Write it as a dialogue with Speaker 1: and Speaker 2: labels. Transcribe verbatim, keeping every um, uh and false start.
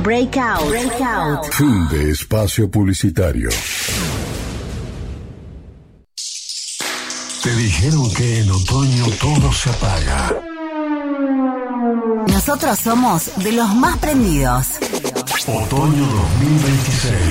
Speaker 1: Breakout. Breakout.
Speaker 2: Fin de espacio publicitario. Te dijeron que en otoño todo se apaga.
Speaker 1: Nosotros somos de los más prendidos.
Speaker 2: Otoño dos mil veintiséis.